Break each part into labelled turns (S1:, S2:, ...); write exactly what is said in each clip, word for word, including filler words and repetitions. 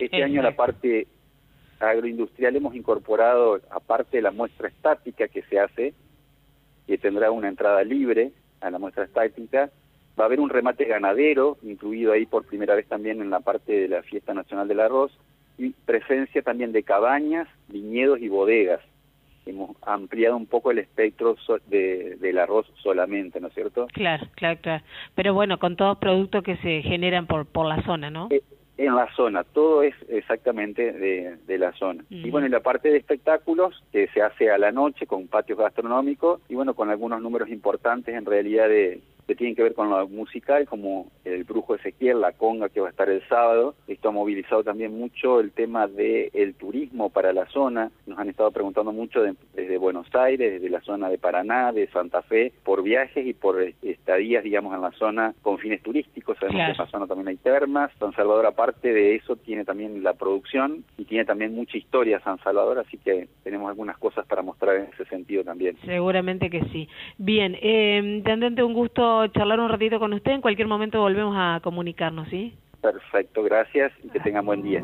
S1: Este
S2: Exacto.
S1: año la parte agroindustrial hemos incorporado, aparte de la muestra estática que se hace, que tendrá una entrada libre a la muestra estática, va a haber un remate ganadero, incluido ahí por primera vez también en la parte de la Fiesta Nacional del Arroz, y presencia también de cabañas, viñedos y bodegas. Hemos ampliado un poco el espectro so de, del arroz solamente, ¿no es cierto?
S2: Claro, claro, claro. Pero bueno, con todos productos que se generan por, por la zona, ¿no?
S1: Eh, En la zona, todo es exactamente de, de la zona.
S2: Mm.
S1: Y bueno, y la parte de espectáculos que se hace a la noche con patios gastronómicos y bueno, con algunos números importantes en realidad de que tienen que ver con lo musical, como el Brujo Ezequiel, la conga que va a estar el sábado. Esto ha movilizado también mucho el tema del turismo para la zona. Nos han estado preguntando mucho de, desde Buenos Aires, desde la zona de Paraná, de Santa Fe, por viajes y por estadías, digamos, en la zona con fines turísticos. Sabemos
S2: Claro.
S1: que en la zona también hay termas. San Salvador, aparte de eso, tiene también la producción y tiene también mucha historia San Salvador, así que tenemos algunas cosas para mostrar en ese sentido también.
S2: Seguramente que sí. Bien, eh, intendente, un gusto charlar un ratito con usted. En cualquier momento volvemos a comunicarnos, ¿sí?
S1: Perfecto, gracias y que tengan buen día.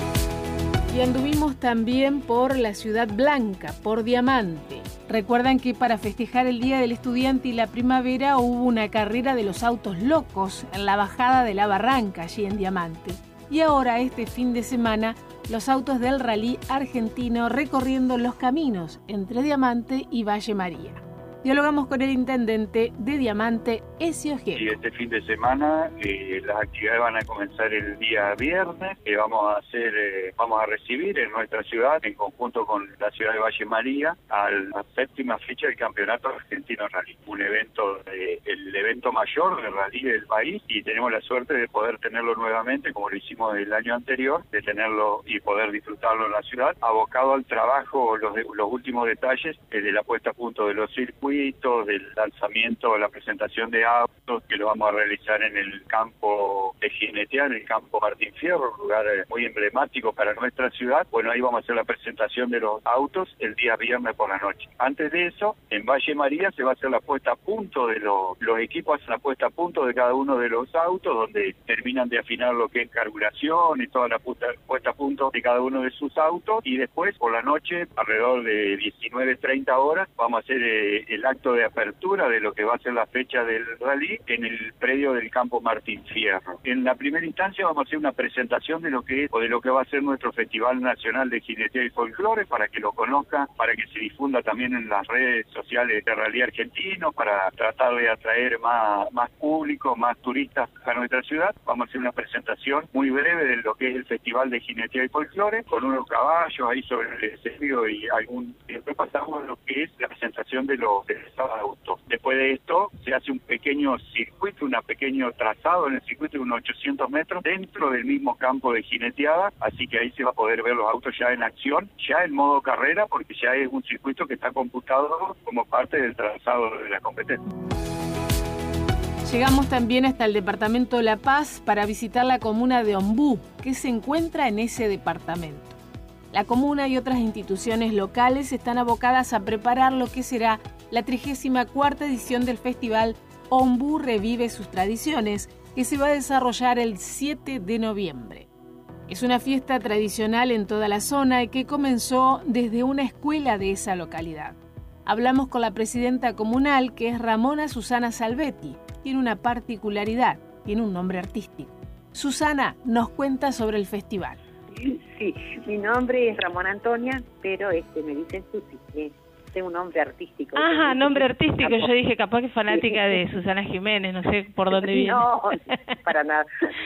S3: Y anduvimos también por la Ciudad Blanca, por Diamante. Recuerdan que para festejar el Día del Estudiante y la primavera hubo una carrera de los autos locos en la bajada de la Barranca, allí en Diamante. Y ahora, este fin de semana, los autos del rally argentino recorriendo los caminos entre Diamante y Valle María. Dialogamos con el intendente de Diamante, Ezio Gieco.
S4: Y este fin de semana eh, las actividades van a comenzar el día viernes, que vamos a hacer, eh, vamos a recibir en nuestra ciudad, en conjunto con la ciudad de Valle María, a la séptima fecha del Campeonato Argentino Rally, un evento, de, el evento mayor de rally del país, y tenemos la suerte de poder tenerlo nuevamente, como lo hicimos el año anterior, de tenerlo y poder disfrutarlo en la ciudad, abocado al trabajo, los, de, los últimos detalles eh, de la puesta a punto de los circuitos, del lanzamiento, la presentación de autos, que lo vamos a realizar en el campo de jinetear, el campo Martín Fierro, un lugar muy emblemático para nuestra ciudad. Bueno, ahí vamos a hacer la presentación de los autos el día viernes por la noche. Antes de eso, en Valle María se va a hacer la puesta a punto de los, los equipos, hacen la puesta a punto de cada uno de los autos, donde terminan de afinar lo que es carburación y toda la puesta, puesta a punto de cada uno de sus autos, y después por la noche, alrededor de diecinueve treinta horas, vamos a hacer eh, el acto de apertura de lo que va a ser la fecha del rally en el predio del campo Martín Fierro. En la primera instancia vamos a hacer una presentación de lo que es o de lo que va a ser nuestro Festival Nacional de Jineteo y Folclore, para que lo conozcan, para que se difunda también en las redes sociales de rally argentino, para tratar de atraer más, más público, más turistas a nuestra ciudad. Vamos a hacer una presentación muy breve de lo que es el Festival de Jineteo y Folclore, con unos caballos ahí sobre el escenario y algún, y después pasamos a lo que es la presentación de los de autos. Después de esto se hace un pequeño circuito, un pequeño trazado en el circuito de unos ochocientos metros dentro del mismo campo de jineteada, así que ahí se va a poder ver los autos ya en acción, ya en modo carrera, porque ya es un circuito que está computado como parte del trazado de la competencia.
S3: Llegamos también hasta el departamento de La Paz para visitar la comuna de Ombú, que se encuentra en ese departamento. La comuna y otras instituciones locales están abocadas a preparar lo que será la trigésima cuarta edición del festival Ombú Revive sus Tradiciones, que se va a desarrollar el siete de noviembre. Es una fiesta tradicional en toda la zona y que comenzó desde una escuela de esa localidad. Hablamos con la presidenta comunal, que es Ramona Susana Salvetti. Tiene una particularidad, tiene un nombre artístico. Susana nos cuenta sobre el festival.
S5: Sí, mi nombre es Ramona Antonia, pero este me dicen Susi, es tengo un nombre artístico.
S2: Ajá, nombre artístico, yo dije capaz que fanática de Susana Jiménez, no sé por dónde viene.
S5: No, para nada.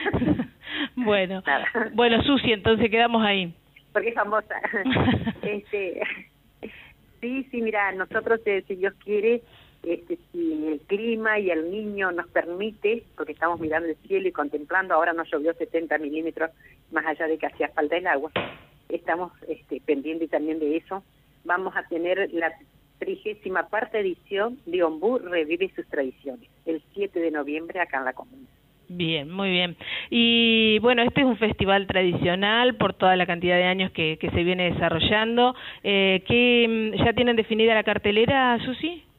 S2: Bueno,
S5: nada.
S2: Bueno, Susi, entonces quedamos ahí.
S5: Porque es famosa. este, sí, sí, mira, nosotros, eh, si Dios quiere, este, si el clima y el niño nos permite, porque estamos mirando el cielo y contemplando, ahora no llovió setenta milímetros, más allá de que hacía falta el agua, estamos este, pendientes también de eso. Vamos a tener la trigésima cuarta edición de Ombú Revive sus Tradiciones, el siete de noviembre acá en la comuna.
S2: Bien, muy bien. Y bueno, este es un festival tradicional por toda la cantidad de años que, que se viene desarrollando. Eh, ¿qué, ¿Ya tienen definida la cartelera, Susi?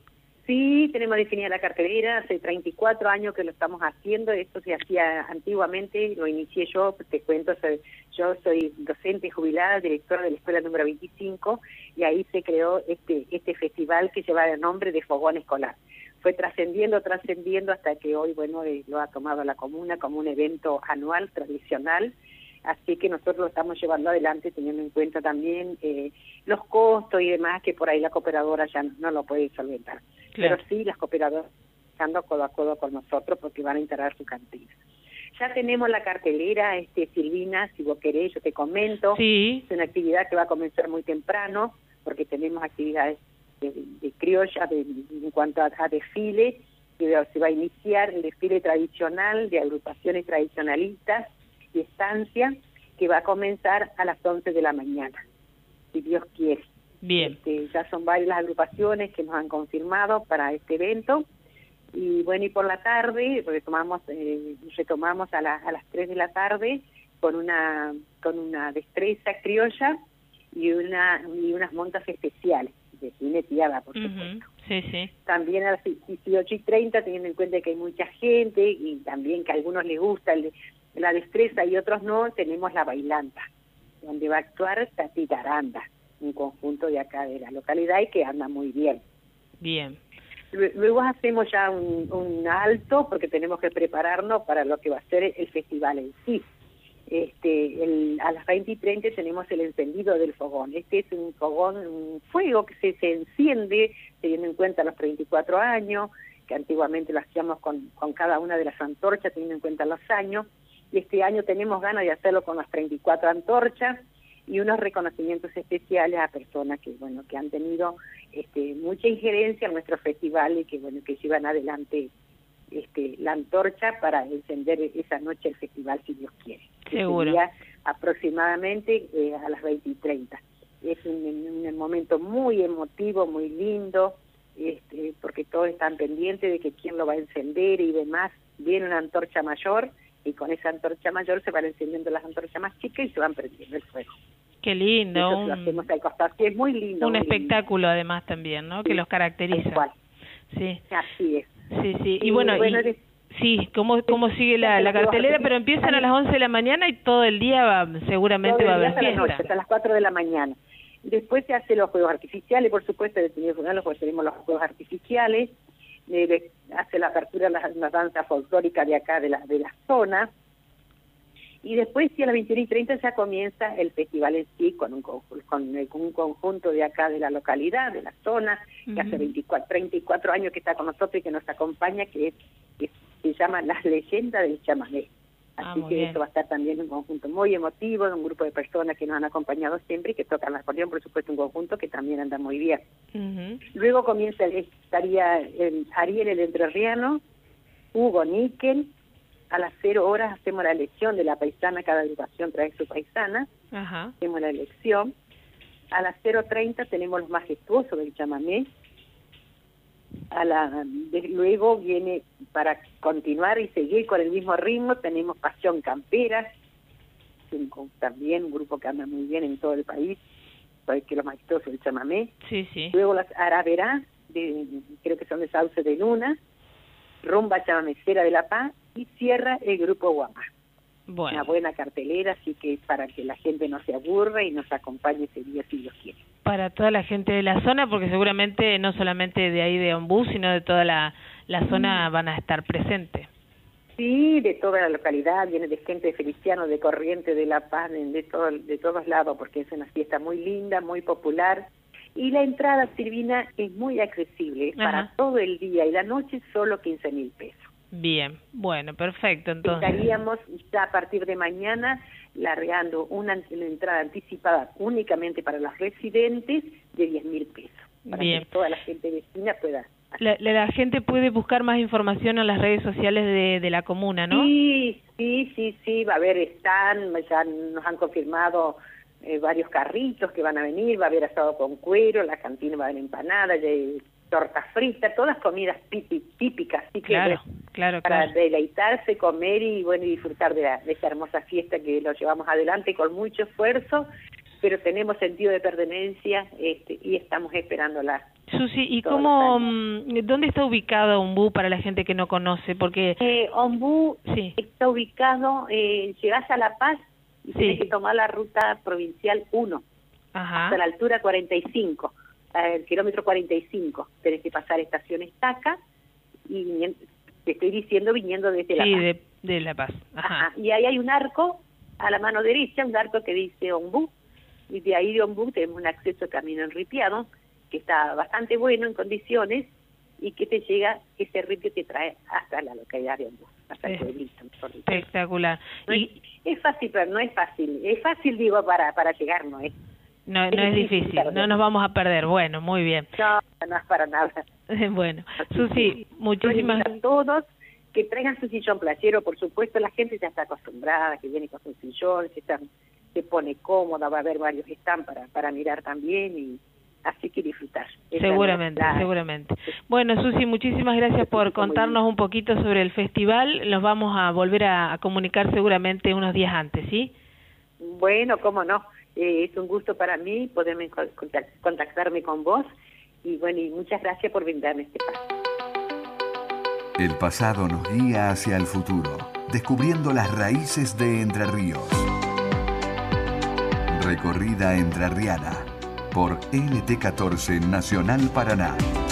S5: Sí, tenemos definida la cartelera, hace treinta y cuatro años que lo estamos haciendo, esto se hacía antiguamente, lo inicié yo, te cuento, soy, yo soy docente jubilada, directora de la escuela número veinticinco, y ahí se creó este este festival que lleva el nombre de Fogón Escolar. Fue trascendiendo, trascendiendo hasta que hoy, bueno, eh, lo ha tomado la comuna como un evento anual, tradicional, así que nosotros lo estamos llevando adelante teniendo en cuenta también eh, los costos y demás, que por ahí la cooperadora ya no lo puede solventar. Claro. Pero sí, las cooperadoras están codo a codo con nosotros porque van a integrar su cantina. Ya tenemos la cartelera, este Silvina, si vos querés, yo te comento.
S2: Sí.
S5: Es una actividad que va a comenzar muy temprano, porque tenemos actividades de, de criolla de, en cuanto a, a desfile, que se va a iniciar el desfile tradicional de agrupaciones tradicionalistas y estancia, que va a comenzar a las once de la mañana, si Dios quiere.
S2: Bien.
S5: Este, ya son varias las agrupaciones que nos han confirmado para este evento. Y bueno, y por la tarde retomamos eh, retomamos a, la, a las tres de la tarde con una con una destreza criolla y una y unas montas especiales de cine tiara, por
S2: uh-huh.
S5: supuesto.
S2: Sí, sí.
S5: También a las dieciocho y treinta, teniendo en cuenta que hay mucha gente y también que a algunos les gusta el, la destreza y otros no, tenemos la bailanta, donde va a actuar Tati Taranda, un conjunto de acá de la localidad y que anda muy bien.
S2: Bien.
S5: Luego hacemos ya un, un alto porque tenemos que prepararnos para lo que va a ser el festival en sí. Este, el, a las veinte y treinta tenemos el encendido del fogón. Este es un fogón, un fuego que se, se enciende teniendo en cuenta los treinta y cuatro años, que antiguamente lo hacíamos con, con cada una de las antorchas teniendo en cuenta los años, y este año tenemos ganas de hacerlo con las treinta y cuatro antorchas y unos reconocimientos especiales a personas que bueno que han tenido este, mucha injerencia en nuestro festival y que bueno que llevan adelante este, la antorcha para encender esa noche el festival, si Dios quiere.
S2: Seguro.
S5: Sería aproximadamente eh, a las veinte y treinta. Es un, un momento muy emotivo, muy lindo, este, porque todos están pendientes de que quién lo va a encender y demás. Viene una antorcha mayor y con esa antorcha mayor se van encendiendo las antorchas más chicas y se van prendiendo el fuego.
S2: Qué lindo.
S5: Eso
S2: un,
S5: lo hacemos al costado, sí, es muy lindo.
S2: Un
S5: muy
S2: espectáculo
S5: lindo.
S2: Además también, ¿no?
S5: Sí,
S2: que los caracteriza.
S5: Tal cual.
S2: Sí.
S5: Así es.
S2: Sí, sí. Y,
S5: y
S2: bueno,
S5: bueno
S2: y,
S5: de,
S2: sí, ¿cómo, cómo sigue la, la cartelera? Pero empiezan a las once de la mañana y todo el día va, seguramente va a haber
S5: hasta
S2: fiesta.
S5: La noche, hasta las cuatro de la mañana. Después se hacen los juegos artificiales, por supuesto, de los tenemos los juegos artificiales, eh, hace la apertura la, la danza folclórica de acá, de la, de la zona. Y después, sí, a las veintiuna y treinta ya comienza el festival en sí, con un, con, con un conjunto de acá de la localidad, de la zona, uh-huh. que hace veinticuatro, treinta y cuatro años que está con nosotros y que nos acompaña, que, es, que se llama Las Leyendas del Chamamé. Así
S2: ah,
S5: que
S2: bien.
S5: Eso va a estar también un conjunto muy emotivo, de un grupo de personas que nos han acompañado siempre y que tocan el acordeón, por supuesto, un conjunto que también anda muy bien.
S2: Uh-huh.
S5: Luego comienza, el, estaría el Ariel el Entrerriano, Hugo Níquel. A las cero horas hacemos la elección de la paisana, cada agrupación trae su paisana,
S2: Ajá.
S5: hacemos la elección. A las cero treinta tenemos los majestuosos del chamamé. A la, de, luego viene, para continuar y seguir con el mismo ritmo, tenemos Pasión Campera, un, también un grupo que anda muy bien en todo el país, que los majestuosos del chamamé.
S2: Sí, sí.
S5: Luego las Araverá, de, creo que son de Sauce de Luna, Rumba Chamamecera de La Paz, y cierra el grupo Guamá.
S2: Bueno.
S5: Una buena cartelera, así que para que la gente no se aburra y nos acompañe ese día si Dios quiere.
S2: Para toda la gente de la zona, porque seguramente no solamente de ahí de Ombú, sino de toda la, la zona van a estar presentes.
S5: Sí, de toda la localidad, viene de gente de Feliciano, de Corrientes, de La Paz, de, de, todo, de todos lados, porque es una fiesta muy linda, muy popular. Y la entrada, Silvina, es muy accesible, es para todo el día y la noche solo quince mil pesos.
S2: Bien, bueno, perfecto, entonces.
S5: Estaríamos ya a partir de mañana largando una, una entrada anticipada únicamente para los residentes de diez mil pesos, para
S2: Bien.
S5: que toda la gente vecina pueda.
S2: La, la, la gente puede buscar más información en las redes sociales de, de la comuna, ¿no?
S5: Sí, sí, sí, sí, va a haber stand, ya nos han confirmado eh, varios carritos que van a venir, va a haber asado con cuero, la cantina va a haber empanadas, tortas fritas, todas comidas típicas, así que
S2: claro, claro,
S5: para
S2: claro.
S5: deleitarse, comer y bueno y disfrutar de, la, de esta hermosa fiesta que lo llevamos adelante con mucho esfuerzo, pero tenemos sentido de pertenencia este, y estamos esperándola
S2: Susi, ¿y
S5: todos
S2: cómo,
S5: los años.
S2: dónde está ubicado Ombú para la gente que no conoce? Porque
S5: Eh, Ombú
S2: sí.
S5: está ubicado, eh, llegás a La Paz y
S2: Sí.
S5: tenés que tomar la ruta provincial uno,
S2: Ajá.
S5: hasta la altura cuarenta y cinco, el kilómetro cuarenta y cinco. Tenés que pasar estación Estaca y vini- te estoy diciendo viniendo desde La
S2: Sí,
S5: Paz.
S2: de, de La Paz. Ajá.
S5: Ajá. Y ahí hay un arco a la mano derecha, un arco que dice Ombú, y de ahí de Ombú tenemos un acceso a camino enripiado, que está bastante bueno en condiciones, y que te llega, ese ripio te trae hasta la localidad de Ombú, hasta el
S2: Es-
S5: pueblito, mejor dicho.
S2: Espectacular.
S5: No
S2: Y
S5: es, es fácil, pero no es fácil. Es fácil, digo, para para llegar, ¿no es?
S2: no,
S5: es
S2: no es
S5: difícil
S2: difícil,
S5: perder.
S2: no nos vamos a perder. Bueno, muy bien.
S5: No, no es para nada.
S2: Bueno,
S5: Así
S2: Susi,
S5: que,
S2: muchísimas
S5: yo invito a todos que traigan su sillón playero, por supuesto, la gente ya está acostumbrada, que viene con su sillón, se, están, se pone cómoda, va a haber varios stands para, para mirar también, y así que disfrutar. Esa
S2: Seguramente,
S5: es la-
S2: seguramente. Bueno, Susi, muchísimas gracias por contarnos un poquito sobre el festival. Nos vamos a volver a, a comunicar seguramente unos días antes, ¿sí?
S5: Bueno, cómo no, eh, es un gusto para mí poderme co- contact- contactarme con vos, y bueno, y muchas gracias por brindarme este espacio.
S6: El pasado nos guía hacia el futuro, descubriendo las raíces de Entre Ríos. Recorrida entrerriana por L T catorce Nacional Paraná.